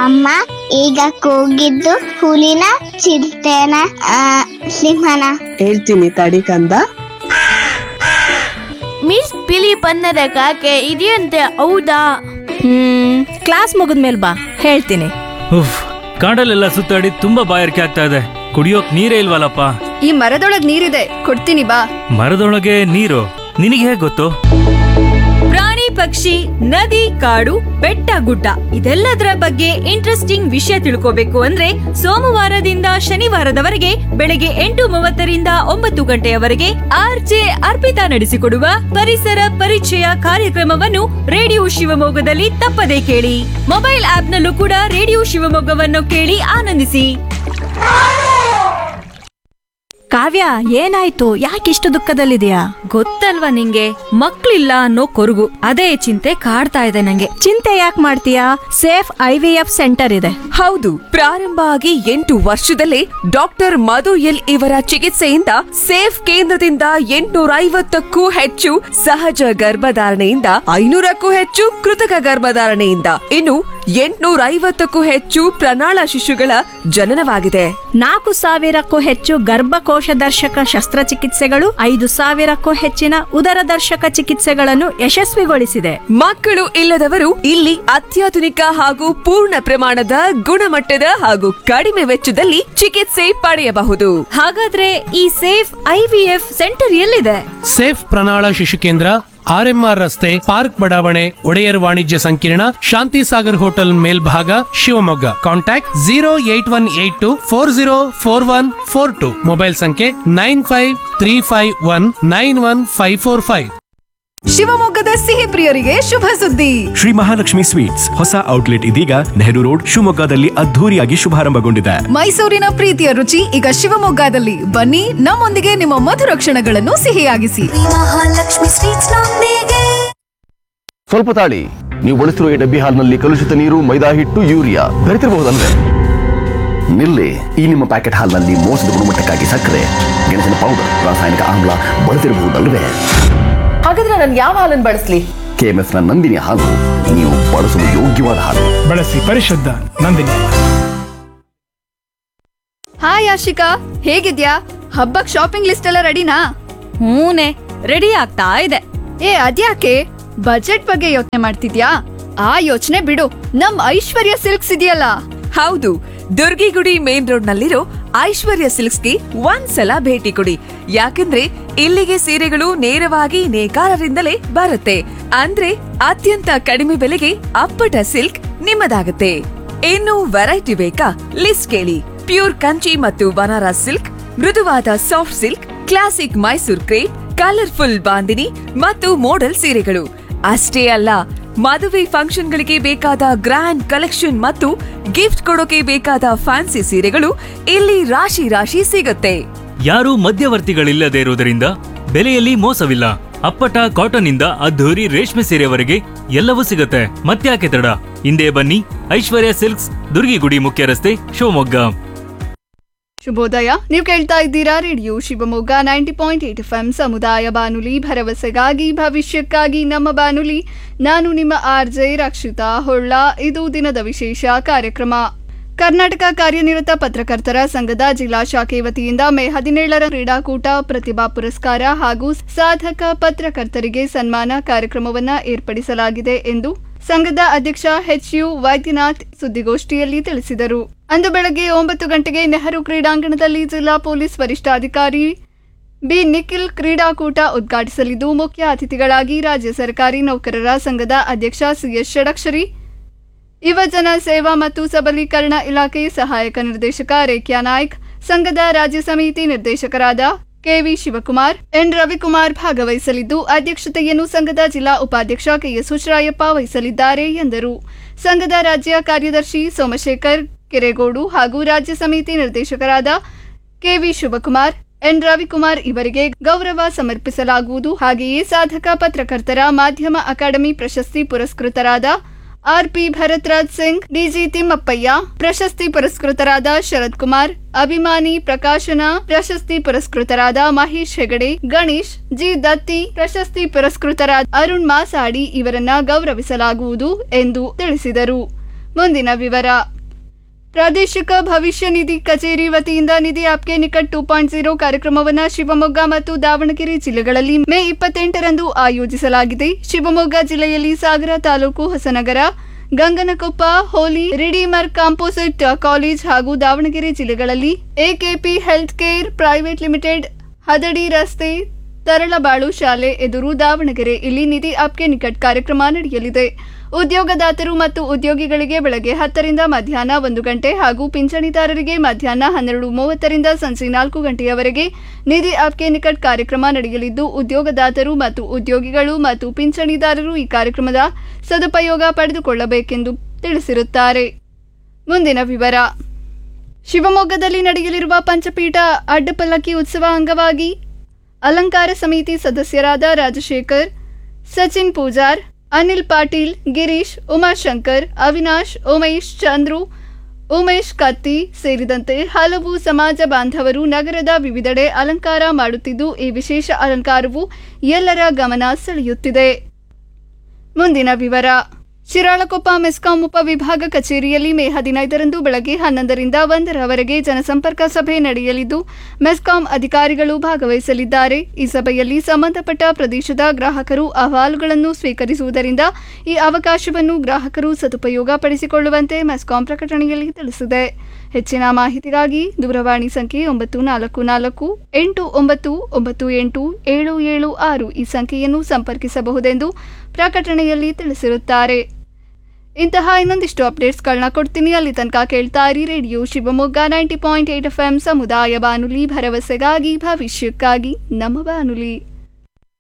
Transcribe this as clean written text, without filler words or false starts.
ಅಮ್ಮ ಈಗ ಕೂಗಿದ್ದು ಹುಲಿನ ಚಿರತೆನ ಸಿಂಹನ? ಹೇಳ್ತೀನಿ ತಡಿ ಕಂದ. ಮಿಸ್ ಬಿಳಿ ಬಣ್ಣದ ಕಾಗೆ ಇದೆಯಂತೆ, ಹೌದಾ? ಕ್ಲಾಸ್ ಮುಗಿದ್ಮೇಲೆ ಬಾ, ಹೇಳ್ತೀನಿ. ಉಫ್, ಕಾಡಲ್ಲೆಲ್ಲ ಸುತ್ತಾಡಿ ತುಂಬಾ ಬಾಯಾರಿಕೆ ಆಗ್ತಾ ಇದೆ. ಕುಡಿಯೋಕ್ ನೀರೇ ಇಲ್ವಲ್ಲಪ್ಪ. ಈ ಮರದೊಳಗ್ ನೀರಿದೆ, ಕೊಡ್ತೀನಿ ಬಾ. ಮರದೊಳಗೆ ನೀರು? ನಿನಗೆ ಹೇಗ್ ಗೊತ್ತು? ಪ್ರಾಣಿ ಪಕ್ಷಿ, ನದಿ, ಕಾಡು, ಬೆಟ್ಟ ಗುಡ್ಡ ಇದೆಲ್ಲದರ ಬಗ್ಗೆ ಇಂಟ್ರೆಸ್ಟಿಂಗ್ ವಿಷಯ ತಿಳ್ಕೋಬೇಕು ಅಂದ್ರೆ ಸೋಮವಾರದಿಂದ ಶನಿವಾರದವರೆಗೆ ಬೆಳಗ್ಗೆ 8:30ರಿಂದ 9 ಗಂಟೆಯವರೆಗೆ ಆರ್ಜೆ ಅರ್ಪಿತಾ ನಡೆಸಿಕೊಡುವ ಪರಿಸರ ಪರಿಚಯ ಕಾರ್ಯಕ್ರಮವನ್ನು ರೇಡಿಯೋ ಶಿವಮೊಗ್ಗದಲ್ಲಿ ತಪ್ಪದೇ ಕೇಳಿ. ಮೊಬೈಲ್ ಆಪ್ನಲ್ಲೂ ಕೂಡ ರೇಡಿಯೋ ಶಿವಮೊಗ್ಗವನ್ನು ಕೇಳಿ ಆನಂದಿಸಿ. ಕಾವ್ಯ, ಏನಾಯ್ತು? ಯಾಕಿಷ್ಟು ದುಃಖದಲ್ಲಿದೆಯಾ? ಗೊತ್ತಲ್ವಾ ನಿಂಗೆ, ಮಕ್ಳಿಲ್ಲ ಅನ್ನೋ ಕೊರಗು, ಅದೇ ಚಿಂತೆ ಕಾಡ್ತಾ ಇದೆ ನಂಗೆ. ಚಿಂತೆ ಯಾಕೆ ಮಾಡ್ತೀಯಾ? ಸೇಫ್ IVF ಸೆಂಟರ್ ಇದೆ. ಹೌದು, ಪ್ರಾರಂಭ ಆಗಿ 8 ವರ್ಷದಲ್ಲೇ ಡಾಕ್ಟರ್ ಮಧು ಎಲ್ ಇವರ ಚಿಕಿತ್ಸೆಯಿಂದ ಸೇಫ್ ಕೇಂದ್ರದಿಂದ 850ಕ್ಕೂ ಹೆಚ್ಚು ಸಹಜ ಗರ್ಭಧಾರಣೆಯಿಂದ 500ಕ್ಕೂ ಹೆಚ್ಚು ಕೃತಕ ಗರ್ಭಧಾರಣೆಯಿಂದ ಇನ್ನು 850ಕ್ಕೂ ಹೆಚ್ಚು ಪ್ರಣಾಳ ಶಿಶುಗಳ ಜನನವಾಗಿದೆ. 4,000ಕ್ಕೂ ಹೆಚ್ಚು ಗರ್ಭಕೋಶ ದರ್ಶಕ ಶಸ್ತ್ರಚಿಕಿತ್ಸೆಗಳು, 5,000ಕ್ಕೂ ಹೆಚ್ಚಿನ ಉದರ ದರ್ಶಕ ಚಿಕಿತ್ಸೆಗಳನ್ನು ಯಶಸ್ವಿಗೊಳಿಸಿದೆ. ಮಕ್ಕಳು ಇಲ್ಲದವರು ಇಲ್ಲಿ ಅತ್ಯಾಧುನಿಕ ಹಾಗೂ ಪೂರ್ಣ ಪ್ರಮಾಣದ ಗುಣಮಟ್ಟದ ಹಾಗೂ ಕಡಿಮೆ ವೆಚ್ಚದಲ್ಲಿ ಚಿಕಿತ್ಸೆ ಪಡೆಯಬಹುದು. ಹಾಗಾದ್ರೆ ಈ ಸೇಫ್ IVF ಸೆಂಟರ್ ಎಲ್ಲಿದೆ? ಸೇಫ್ ಪ್ರಣಾಳ ಶಿಶು ಕೇಂದ್ರ, RMR ರಸ್ತೆ, ಪಾರ್ಕ್ ಬಡಾವಣೆ, ಒಡೆಯರ್ ವಾಣಿಜ್ಯ ಸಂಕೀರ್ಣ, ಶಾಂತಿ ಸಾಗರ್ ಹೋಟೆಲ್ ಮೇಲ್ಭಾಗ, ಶಿವಮೊಗ್ಗ. ಕಾಂಟ್ಯಾಕ್ಟ್ 08184040142. ಮೊಬೈಲ್ ಸಂಖ್ಯೆ 9535191545. ಶಿವಮೊಗ್ಗದ ಸಿಹಿ ಪ್ರಿಯರಿಗೆ ಶುಭ ಸುದ್ದಿ. ಶ್ರೀ ಮಹಾಲಕ್ಷ್ಮಿ ಸ್ವೀಟ್ಸ್ ಹೊಸ ಔಟ್ಲೆಟ್ ಇದೀಗ ನೆಹರು ರೋಡ್ ಶಿವಮೊಗ್ಗದಲ್ಲಿ ಅದ್ಧೂರಿಯಾಗಿ ಶುಭಾರಂಭಗೊಂಡಿದೆ. ಮೈಸೂರಿನ ಪ್ರೀತಿಯ ರುಚಿ ಈಗ ಶಿವಮೊಗ್ಗದಲ್ಲಿ. ಬನ್ನಿ, ನಮ್ಮೊಂದಿಗೆ ನಿಮ್ಮ ಮಧುರ ಕ್ಷಣಗಳನ್ನು ಸಿಹಿಯಾಗಿಸಿ. ಮಹಾಲಕ್ಷ್ಮಿ ಸ್ವೀಟ್ಸ್ ನೊಂದಿಗೆ. ಸ್ವಲ್ಪ ತಾಳಿ, ನೀವು ಬಳಸಿರುವ ಈ ಡಬ್ಬಿ ಹಾಲ್ನಲ್ಲಿ ಕಲುಷಿತ ನೀರು, ಮೈದಾ ಹಿಟ್ಟು, ಯೂರಿಯಾ ಬೆರೆತಿರಬಹುದಲ್ವೇ? ನಿಲ್ಲಿ, ಈ ನಿಮ್ಮ ಪ್ಯಾಕೆಟ್ ಹಾಲ್ನಲ್ಲಿ ಮೋಸದ ಗುಣಮಟ್ಟಕ್ಕಾಗಿ ಸಕ್ಕರೆ, ಗೆಣಸಿನ ಪೌಡರ್, ರಾಸಾಯನಿಕ ಆಮ್ಲ ಬಳಸಿರಬಹುದಲ್ವೇ? ಹಾಗಾದ್ರೆ ನಾನು ಯಾವ ಹಾಲನ್ನು ಬಳಸಲಿ? KMF ನ ನಂದಿನಿ ಹಾಲು ನೀವು ಬಳಸಲು ಯೋಗ್ಯವಾದ ಹಾಲು. ಬಳಸಿ ಪರಿಶುದ್ಧ ನಂದಿನಿ. ಹಾಯ್ ಆಶಿಕಾ, ಹೇಗಿದ್ಯಾ? ಹಬ್ಬಕ್ ಶಾಪಿಂಗ್ ಲಿಸ್ಟ್ ಎಲ್ಲ ರೆಡಿನಾ? ಹೂನೆ, ರೆಡಿ ಆಗ್ತಾ ಇದೆ. ಅದ್ಯಾಕೆ ಬಜೆಟ್ ಬಗ್ಗೆ ಯೋಚನೆ ಮಾಡ್ತಿದ್ಯಾ? ಆ ಯೋಚನೆ ಬಿಡು, ನಮ್ ಐಶ್ವರ್ಯ ಸಿಲ್ಕ್ಸ್ ಇದೆಯಲ್ಲ. ಹೌದು, ದುರ್ಗಿಗುಡಿ ಮೇನ್ ರೋಡ್ ನಲ್ಲಿರೋ ಐಶ್ವರ್ಯ ಸಿಲ್ಕ್ಸ್ಗೆ ಒಂದ್ಸಲ ಭೇಟಿ ಕೊಡಿ. ಯಾಕಂದ್ರೆ ಇಲ್ಲಿಗೆ ಸೀರೆಗಳು ನೇರವಾಗಿ ನೇಕಾರರಿಂದಲೇ ಬರುತ್ತೆ. ಅಂದ್ರೆ ಅತ್ಯಂತ ಕಡಿಮೆ ಬೆಲೆಗೆ ಅಪ್ಪಟ ಸಿಲ್ಕ್ ನಿಮ್ಮದಾಗುತ್ತೆ. ಇನ್ನು ವೆರೈಟಿ ಬೇಕಾ? ಲಿಸ್ಟ್ ಕೇಳಿ. ಪ್ಯೂರ್ ಕಂಚಿ ಮತ್ತು ಬನಾರಸ್ ಸಿಲ್ಕ್, ಮೃದುವಾದ soft silk, classic Mysore crepe, colourful bandhani ಮತ್ತು ಮೋಡಲ್ ಸೀರೆಗಳು. ಅಷ್ಟೇ ಅಲ್ಲ, ಮದುವೆ ಫಂಕ್ಷನ್ಗಳಿಗೆ ಬೇಕಾದ ಗ್ರ್ಯಾಂಡ್ ಕಲೆಕ್ಷನ್ ಮತ್ತು ಗಿಫ್ಟ್ ಕೊಡೋಕೆ ಬೇಕಾದ ಫ್ಯಾನ್ಸಿ ಸೀರೆಗಳು ಇಲ್ಲಿ ರಾಶಿ ರಾಶಿ ಸಿಗುತ್ತೆ. ಯಾರೂ ಮಧ್ಯವರ್ತಿಗಳಿಲ್ಲದೆ ಇರುವುದರಿಂದ ಬೆಲೆಯಲ್ಲಿ ಮೋಸವಿಲ್ಲ. ಅಪ್ಪಟ ಕಾಟನ್ ಇಂದ ಅದ್ಧೂರಿ ರೇಷ್ಮೆ ಸೀರೆವರೆಗೆ ಎಲ್ಲವೂ ಸಿಗುತ್ತೆ. ಮತ್ತ್ಯಾಕೆ ತಡ, ಹಿಂದೆ ಬನ್ನಿ. ಐಶ್ವರ್ಯ ಸಿಲ್ಕ್ಸ್, ದುರ್ಗಿಗುಡಿ ಮುಖ್ಯ ರಸ್ತೆ, ಶಿವಮೊಗ್ಗ. ಶುಭೋದಯ, ನೀವು ಕೇಳ್ತಾ ಇದ್ದೀರಾ ರೇಡಿಯೋ ಶಿವಮೊಗ್ಗ 90.8 FM ಸಮುದಾಯ ಬಾನುಲಿ, ಭರವಸೆಗಾಗಿ ಭವಿಷ್ಯಕ್ಕಾಗಿ ನಮ್ಮ ಬಾನುಲಿ. ನಾನು ನಿಮ್ಮ RJ ರಕ್ಷಿತಾ ಹೊಳ್ಳ. ಇದು ದಿನದ ವಿಶೇಷ ಕಾರ್ಯಕ್ರಮ. ಕರ್ನಾಟಕ ಕಾರ್ಯನಿರತ ಪತ್ರಕರ್ತರ ಸಂಘದ ಜಿಲ್ಲಾ ಶಾಖೆ ವತಿಯಿಂದ ಮೇ 17ರ ಕ್ರೀಡಾಕೂಟ, ಪ್ರತಿಭಾ ಪುರಸ್ಕಾರ ಹಾಗೂ ಸಾಧಕ ಪತ್ರಕರ್ತರಿಗೆ ಸನ್ಮಾನ ಕಾರ್ಯಕ್ರಮವನ್ನು ಏರ್ಪಡಿಸಲಾಗಿದೆ ಎಂದು ಸಂಘದ ಅಧ್ಯಕ್ಷ HU ವೈದ್ಯನಾಥ್ ಸುದ್ದಿಗೋಷ್ಠಿಯಲ್ಲಿ ತಿಳಿಸಿದರು. ಅಂದು ಬೆಳಗ್ಗೆ 9 ಗಂಟೆಗೆ ನೆಹರು ಕ್ರೀಡಾಂಗಣದಲ್ಲಿ ಜಿಲ್ಲಾ ಪೊಲೀಸ್ ವರಿಷ್ಠಾಧಿಕಾರಿ ಬಿ ನಿಖಿಲ್ ಕ್ರೀಡಾಕೂಟ ಉದ್ಘಾಟಿಸಲಿದ್ದು, ಮುಖ್ಯ ಅತಿಥಿಗಳಾಗಿ ರಾಜ್ಯ ಸರ್ಕಾರಿ ನೌಕರರ ಸಂಘದ ಅಧ್ಯಕ್ಷ CS ಷಡಕ್ಷರಿ, ಯುವಜನ ಸೇವಾ ಮತ್ತು ಸಬಲೀಕರಣ ಇಲಾಖೆ ಸಹಾಯಕ ನಿರ್ದೇಶಕ ರೇಖ್ಯಾ ನಾಯ್ಕ್, ಸಂಘದ ರಾಜ್ಯ ಸಮಿತಿ ನಿರ್ದೇಶಕರಾದ KV ಶಿವಕುಮಾರ್, N ರವಿಕುಮಾರ್ ಭಾಗವಹಿಸಲಿದ್ದು, ಅಧ್ಯಕ್ಷತೆಯನ್ನು ಸಂಘದ ಜಿಲ್ಲಾ ಉಪಾಧ್ಯಕ್ಷ KS ಹುಚ್ಚರಾಯಪ್ಪ ವಹಿಸಲಿದ್ದಾರೆ ಎಂದರು. ಸಂಘದ ರಾಜ್ಯ ಕಾರ್ಯದರ್ಶಿ ಸೋಮಶೇಖರ್ ಕೆರೆಗೋಡು ಹಾಗೂ ರಾಜ್ಯ ಸಮಿತಿ ನಿರ್ದೇಶಕರಾದ KV ಶಿವಕುಮಾರ್, N ರವಿಕುಮಾರ್ ಇವರಿಗೆ ಗೌರವ ಸಮರ್ಪಿಸಲಾಗುವುದು. ಹಾಗೆಯೇ ಸಾಧಕ ಪತ್ರಕರ್ತರ ಮಾಧ್ಯಮ ಅಕಾಡೆಮಿ ಪ್ರಶಸ್ತಿ ಪುರಸ್ಕೃತರಾದ RP ಭರತ್ರಾಜ್ ಸಿಂಗ್, DG ತಿಮ್ಮಪ್ಪಯ್ಯ, ಪ್ರಶಸ್ತಿ ಪುರಸ್ಕೃತರಾದ ಶರತ್ ಕುಮಾರ್, ಅಭಿಮಾನಿ ಪ್ರಕಾಶನ ಪ್ರಶಸ್ತಿ ಪುರಸ್ಕೃತರಾದ ಮಹೇಶ್ ಹೆಗಡೆ, ಗಣೇಶ್ G ದತ್ತಿ, ಪ್ರಶಸ್ತಿ ಪುರಸ್ಕೃತರಾದ ಅರುಣ್ ಮಾಸಾಡಿ ಇವರನ್ನ ಗೌರವಿಸಲಾಗುವುದು ಎಂದು ತಿಳಿಸಿದರು. ಮುಂದಿನ ವಿವರ. ಪ್ರಾದೇಶಿಕ ಭವಿಷ್ಯ ನಿಧಿ ಕಚೇರಿ ವತಿಯಿಂದ ನಿಧಿ ಆಪ್ಗೆ ನಿಕಟ್ 2.0 ಕಾರ್ಯಕ್ರಮವನ್ನು ಶಿವಮೊಗ್ಗ ಮತ್ತು ದಾವಣಗೆರೆ ಜಿಲ್ಲೆಗಳಲ್ಲಿ ಮೇ 28ರಂದು ಆಯೋಜಿಸಲಾಗಿದೆ. ಶಿವಮೊಗ್ಗ ಜಿಲ್ಲೆಯಲ್ಲಿ ಸಾಗರ ತಾಲೂಕು ಹೊಸನಗರ, ಗಂಗನಕೊಪ್ಪ, ಹೋಲಿ ರಿಡೀಮರ್ ಕಾಂಪೋಸಿಟ್ ಕಾಲೇಜ್ ಹಾಗೂ ದಾವಣಗೆರೆ ಜಿಲ್ಲೆಗಳಲ್ಲಿ AKP health care private limited, ಹದಡಿ ರಸ್ತೆ, ತರಳಬಾಳು ಶಾಲೆ ಎದುರು ದಾವಣಗೆರೆ ಇಲ್ಲಿ ನಿಧಿ ಆಪ್ಗೆ ನಿಕಟ್ ಕಾರ್ಯಕ್ರಮ ನಡೆಯಲಿದೆ. ಉದ್ಯೋಗದಾತರು ಮತ್ತು ಉದ್ಯೋಗಿಗಳಿಗೆ ಬೆಳಗ್ಗೆ 10ರಿಂದ ಮಧ್ಯಾಹ್ನ 1 ಗಂಟೆ ಹಾಗೂ ಪಿಂಚಣಿದಾರರಿಗೆ ಮಧ್ಯಾಹ್ನ 12:30ರಿಂದ ಸಂಜೆ 4 ಗಂಟೆಯವರೆಗೆ ನಿಧಿ ಆಪ್ಗೆ ನಿಕಟ್ ಕಾರ್ಯಕ್ರಮ ನಡೆಯಲಿದ್ದು, ಉದ್ಯೋಗದಾತರು ಮತ್ತು ಉದ್ಯೋಗಿಗಳು ಮತ್ತು ಪಿಂಚಣಿದಾರರು ಈ ಕಾರ್ಯಕ್ರಮದ ಸದುಪಯೋಗ ಪಡೆದುಕೊಳ್ಳಬೇಕೆಂದು ತಿಳಿಸಿರುತ್ತಾರೆ. ಮುಂದಿನ ವಿವರ. ಶಿವಮೊಗ್ಗದಲ್ಲಿ ನಡೆಯಲಿರುವ ಪಂಚಪೀಠ ಅಡ್ಡಪಲ್ಲಕ್ಕಿ ಉತ್ಸವ ಅಂಗವಾಗಿ ಅಲಂಕಾರ ಸಮಿತಿ ಸದಸ್ಯರಾದ ರಾಜಶೇಖರ್, ಸಚಿನ್ ಪೂಜಾರ್, ಅನಿಲ್ ಪಾಟೀಲ್, ಗಿರೀಶ್, ಉಮಾಶಂಕರ್, ಅವಿನಾಶ್, ಉಮೇಶ್, ಚಂದ್ರು, ಉಮೇಶ್ ಕತ್ತಿ ಸೇರಿದಂತೆ ಹಲವು ಸಮಾಜ ಬಾಂಧವರು ನಗರದ ವಿವಿಧೆಡೆ ಅಲಂಕಾರ ಮಾಡುತ್ತಿದ್ದು, ಈ ವಿಶೇಷ ಅಲಂಕಾರವು ಎಲ್ಲರ ಗಮನ ಸೆಳೆಯುತ್ತಿದೆ. ಮುಂದಿನ ವಿವರ. ಶಿರಾಳಕೊಪ್ಪ ಮೆಸ್ಕಾಂ ಉಪವಿಭಾಗ ಕಚೇರಿಯಲ್ಲಿ ಮೇ 15ರಂದು ಬೆಳಗ್ಗೆ 11ರಿಂದ 1ರವರೆಗೆ ಜನಸಂಪರ್ಕ ಸಭೆ ನಡೆಯಲಿದ್ದು, ಮೆಸ್ಕಾಂ ಅಧಿಕಾರಿಗಳು ಭಾಗವಹಿಸಲಿದ್ದಾರೆ. ಈ ಸಭೆಯಲ್ಲಿ ಸಂಬಂಧಪಟ್ಟ ಪ್ರದೇಶದ ಗ್ರಾಹಕರು ಅಹವಾಲುಗಳನ್ನು ಸ್ವೀಕರಿಸುವುದರಿಂದ ಈ ಅವಕಾಶವನ್ನು ಗ್ರಾಹಕರು ಸದುಪಯೋಗ ಪಡಿಸಿಕೊಳ್ಳುವಂತೆ ಮೆಸ್ಕಾಂ ಪ್ರಕಟಣೆಯಲ್ಲಿ ತಿಳಿಸಿದೆ. ಹೆಚ್ಚಿನ ಮಾಹಿತಿಗಾಗಿ ದೂರವಾಣಿ ಸಂಖ್ಯೆ 9448998776 ಈ ಸಂಖ್ಯೆಯನ್ನು ಸಂಪರ್ಕಿಸಬಹುದೆಂದು ಪ್ರಕಟಣೆಯಲ್ಲಿ ತಿಳಿಸಿರುತ್ತಾರೆ. ಇಂತಹ ಇನ್ನೊಂದಿಷ್ಟು ಅಪ್ಡೇಟ್ಸ್ಗಳನ್ನ ಕೊಡ್ತೀನಿ. ಅಲ್ಲಿ ತನಕ ಕೇಳ್ತಾ ಇರಿ ರೇಡಿಯೋ ಶಿವಮೊಗ್ಗ 90.8 FM ಸಮುದಾಯ ಬಾನುಲಿ, ಭರವಸೆಗಾಗಿ ಭವಿಷ್ಯಕ್ಕಾಗಿ ನಮ್ಮ ಬಾನುಲಿ.